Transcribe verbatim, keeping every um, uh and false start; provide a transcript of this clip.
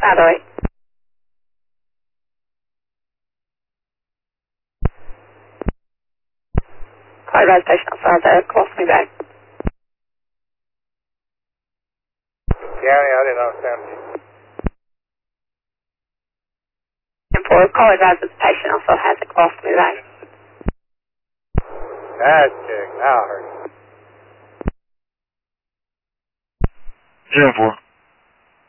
five oh eight. Call your station outside there. Call me back. County, I didn't understand. And for call your station also has a call me back. That's check. Now I heard you. ten four.